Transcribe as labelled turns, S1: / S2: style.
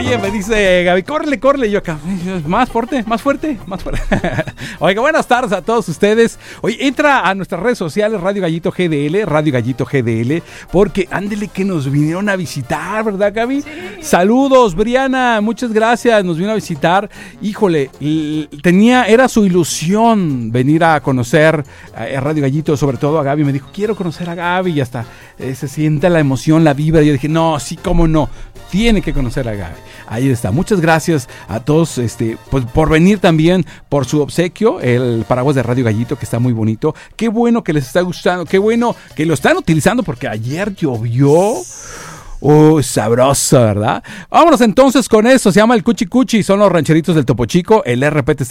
S1: Oye, me dice Gaby, córrele. Yo acá, más fuerte. Oiga, buenas tardes a todos ustedes. Oye, entra a nuestras redes sociales, Radio Gallito GDL, porque ándele que nos vinieron a visitar, ¿verdad, Gaby? Sí. Saludos, Briana, muchas gracias, nos vino a visitar. Híjole, era su ilusión venir a conocer a Radio Gallito, sobre todo a Gaby. Me dijo, quiero conocer a Gaby, y hasta se siente la emoción, la vibra. Yo dije, no, sí, cómo no, tiene que conocer a Gaby. Ahí está, muchas gracias a todos pues, por venir también, por su obsequio, el paraguas de Radio Gallito, que está muy bonito. Qué bueno que les está gustando, qué bueno que lo están utilizando, porque ayer llovió. Sabroso, ¿verdad? Vámonos entonces con eso. Se llama el Cuchi Cuchi. Son los rancheritos del Topo Chico. El RPT